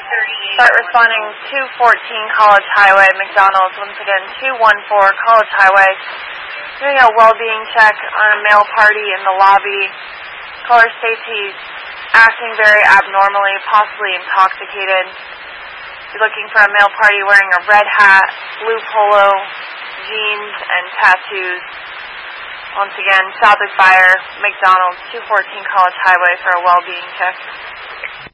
Start responding 214 College Highway, McDonald's. Once again, 214 College Highway. Doing a well-being check on a male party in the lobby. Caller states he's acting very abnormally, possibly intoxicated. He's looking for a male party wearing a red hat, blue polo, jeans, and tattoos. Once again, Southwick Buyer, McDonald's, 214 College Highway for a well-being check.